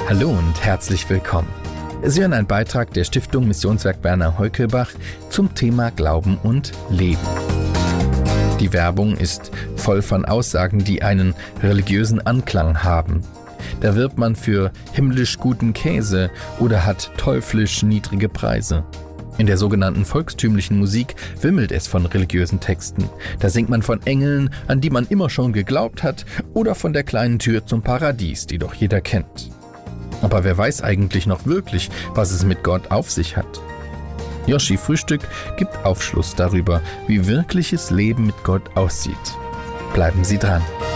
Hallo und herzlich willkommen. Sie hören einen Beitrag der Stiftung Missionswerk Bernau-Heukelbach zum Thema Glauben und Leben. Die Werbung ist voll von Aussagen, die einen religiösen Anklang haben. Da wirbt man für himmlisch guten Käse oder hat teuflisch niedrige Preise. In der sogenannten volkstümlichen Musik wimmelt es von religiösen Texten. Da singt man von Engeln, an die man immer schon geglaubt hat, oder von der kleinen Tür zum Paradies, die doch jeder kennt. Aber wer weiß eigentlich noch wirklich, was es mit Gott auf sich hat? Yoshi Frühstück gibt Aufschluss darüber, wie wirkliches Leben mit Gott aussieht. Bleiben Sie dran.